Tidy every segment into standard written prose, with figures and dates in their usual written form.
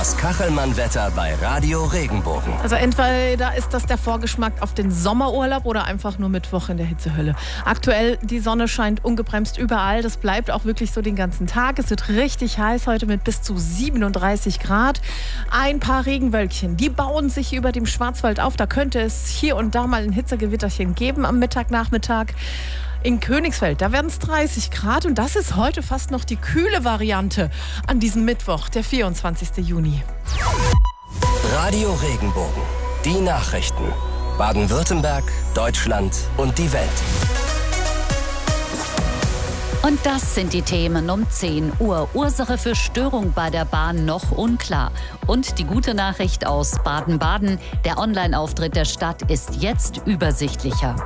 Das Kachelmann-Wetter bei Radio Regenbogen. Also entweder ist das der Vorgeschmack auf den Sommerurlaub oder einfach nur Mittwoch in der Hitzehölle. Aktuell, die Sonne scheint ungebremst überall. Das bleibt auch wirklich so den ganzen Tag. Es wird richtig heiß heute mit bis zu 37 Grad. Ein paar Regenwölkchen, die bauen sich über dem Schwarzwald auf. Da könnte es hier und da mal ein Hitzegewitterchen geben am Nachmittag. In Königsfeld, da werden es 30 Grad und das ist heute fast noch die kühle Variante an diesem Mittwoch, der 24. Juni. Radio Regenbogen, die Nachrichten. Baden-Württemberg, Deutschland und die Welt. Und das sind die Themen um 10 Uhr. Ursache für Störung bei der Bahn noch unklar. Und die gute Nachricht aus Baden-Baden, der Online-Auftritt der Stadt ist jetzt übersichtlicher.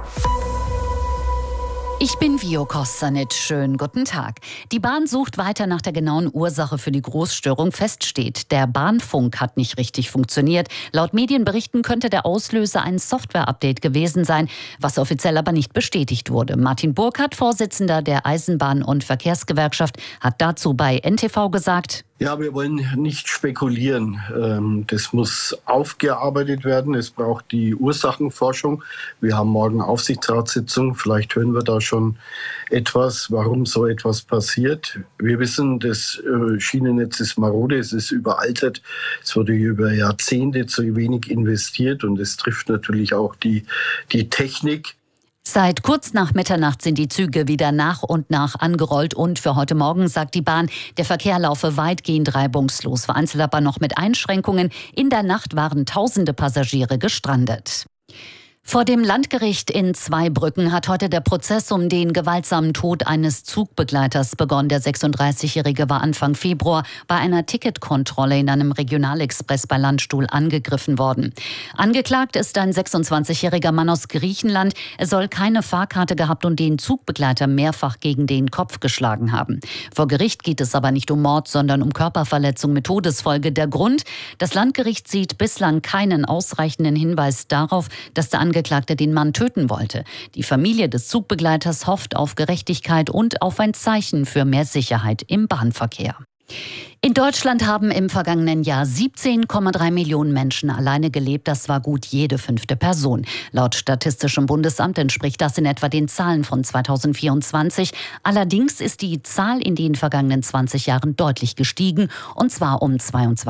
Ich bin Vio Kostanic. Schönen guten Tag. Die Bahn sucht weiter nach der genauen Ursache für die Großstörung. Fest steht, der Bahnfunk hat nicht richtig funktioniert. Laut Medienberichten könnte der Auslöser ein Software-Update gewesen sein, was offiziell aber nicht bestätigt wurde. Martin Burkhardt, Vorsitzender der Eisenbahn- und Verkehrsgewerkschaft, hat dazu bei NTV gesagt: Ja, wir wollen nicht spekulieren. Das muss aufgearbeitet werden. Es braucht die Ursachenforschung. Wir haben morgen Aufsichtsratssitzung. Vielleicht hören wir da schon etwas, warum so etwas passiert. Wir wissen, das Schienennetz ist marode, es ist überaltert. Es wurde über Jahrzehnte zu wenig investiert und es trifft natürlich auch die Technik. Seit kurz nach Mitternacht sind die Züge wieder nach und nach angerollt und für heute Morgen sagt die Bahn, der Verkehr laufe weitgehend reibungslos, vereinzelt aber noch mit Einschränkungen. In der Nacht waren tausende Passagiere gestrandet. Vor dem Landgericht in Zweibrücken hat heute der Prozess um den gewaltsamen Tod eines Zugbegleiters begonnen. Der 36-Jährige war Anfang Februar bei einer Ticketkontrolle in einem Regionalexpress bei Landstuhl angegriffen worden. Angeklagt ist ein 26-jähriger Mann aus Griechenland. Er soll keine Fahrkarte gehabt und den Zugbegleiter mehrfach gegen den Kopf geschlagen haben. Vor Gericht geht es aber nicht um Mord, sondern um Körperverletzung mit Todesfolge. Der Grund: Das Landgericht sieht bislang keinen ausreichenden Hinweis darauf, dass der Angeklagte den Mann töten wollte. Die Familie des Zugbegleiters hofft auf Gerechtigkeit und auf ein Zeichen für mehr Sicherheit im Bahnverkehr. In Deutschland haben im vergangenen Jahr 17,3 Millionen Menschen alleine gelebt. Das war gut jede 5. Person. Laut Statistischem Bundesamt entspricht das in etwa den Zahlen von 2024. Allerdings ist die Zahl in den vergangenen 20 Jahren deutlich gestiegen, und zwar um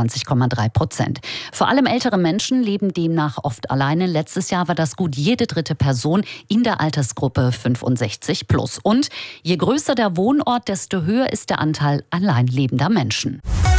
22,3%. Vor allem ältere Menschen leben demnach oft alleine. Letztes Jahr war das gut jede 3. Person in der Altersgruppe 65 plus. Und je größer der Wohnort, desto höher ist der Anteil allein lebender Menschen.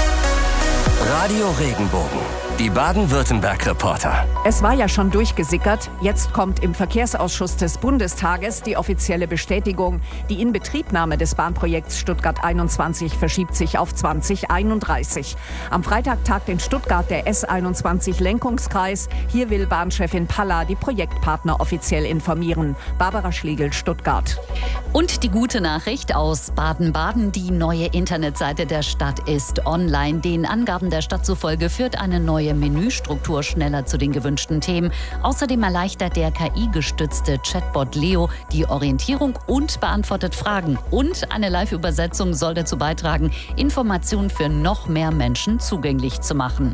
Radio Regenbogen, die Baden-Württemberg-Reporter. Es war ja schon durchgesickert. Jetzt kommt im Verkehrsausschuss des Bundestages die offizielle Bestätigung. Die Inbetriebnahme des Bahnprojekts Stuttgart 21 verschiebt sich auf 2031. Am Freitag tagt in Stuttgart der S21-Lenkungskreis. Hier will Bahnchefin Palla die Projektpartner offiziell informieren. Barbara Schlegel, Stuttgart. Und die gute Nachricht aus Baden-Baden: Die neue Internetseite der Stadt ist online. Den Angaben der Stadt zufolge führt eine neue Menüstruktur schneller zu den gewünschten Themen. Außerdem erleichtert der KI-gestützte Chatbot Leo die Orientierung und beantwortet Fragen. Und eine Live-Übersetzung soll dazu beitragen, Informationen für noch mehr Menschen zugänglich zu machen.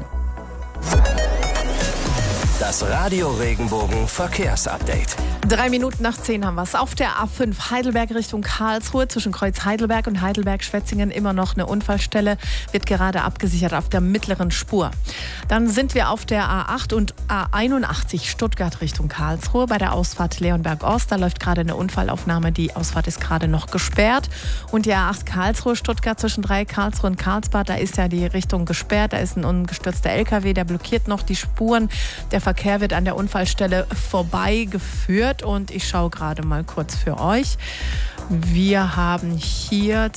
Das Radio Regenbogen Verkehrsupdate. 3 Minuten nach 10 haben wir es. Auf der A5 Heidelberg Richtung Karlsruhe zwischen Kreuz Heidelberg und Heidelberg-Schwetzingen immer noch eine Unfallstelle. Wird gerade abgesichert auf der mittleren Spur. Dann sind wir auf der A8 und A81 Stuttgart Richtung Karlsruhe bei der Ausfahrt Leonberg-Ost. Da läuft gerade eine Unfallaufnahme. Die Ausfahrt ist gerade noch gesperrt. Und die A8 Karlsruhe-Stuttgart zwischen 3 Karlsruhe und Karlsbad, da ist ja die Richtung gesperrt. Da ist ein umgestürzter LKW, der blockiert noch die Spuren. Der Verkehr wird an der Unfallstelle vorbeigeführt. Und ich schaue gerade mal kurz für euch. Wir haben hier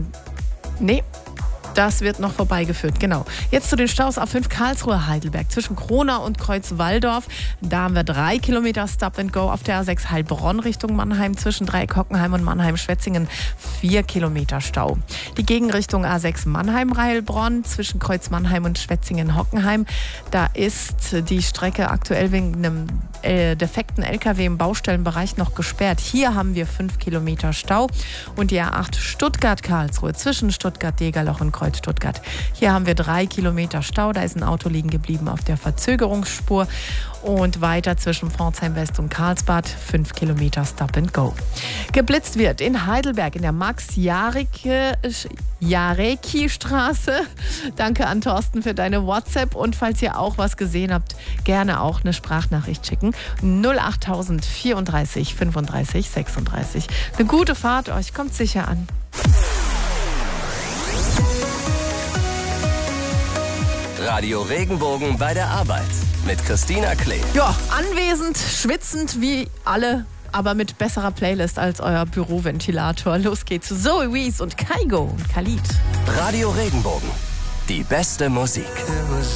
das wird noch vorbeigeführt, genau. Jetzt zu den Staus A5 Karlsruhe-Heidelberg zwischen Kronau und Kreuz-Walldorf. Da haben wir 3 Kilometer Stop and Go. Auf der A6 Heilbronn Richtung Mannheim zwischen Dreieck-Hockenheim und Mannheim-Schwetzingen 4 Kilometer Stau. Die Gegenrichtung A6 Mannheim-Heilbronn zwischen Kreuz Mannheim und Schwetzingen-Hockenheim. Da ist die Strecke aktuell wegen einem defekten LKW im Baustellenbereich noch gesperrt. Hier haben wir 5 Kilometer Stau. Und die A8 Stuttgart-Karlsruhe zwischen Stuttgart-Degerloch und Kreuz Stuttgart. Hier haben wir 3 Kilometer Stau, da ist ein Auto liegen geblieben auf der Verzögerungsspur. Und weiter zwischen Pforzheim West und Karlsbad 5 Kilometer Stop and Go. Geblitzt wird in Heidelberg in der Max-Jarecki-Straße. Danke an Thorsten für deine WhatsApp. Und falls ihr auch was gesehen habt, gerne auch eine Sprachnachricht schicken. 08000 34 35 36. Eine gute Fahrt euch, kommt sicher an. Radio Regenbogen bei der Arbeit mit Christina Klee. Ja, anwesend, schwitzend wie alle, aber mit besserer Playlist als euer Büroventilator. Los geht's. Zoe Wees und Kaigo und Khalid. Radio Regenbogen. Die beste Musik.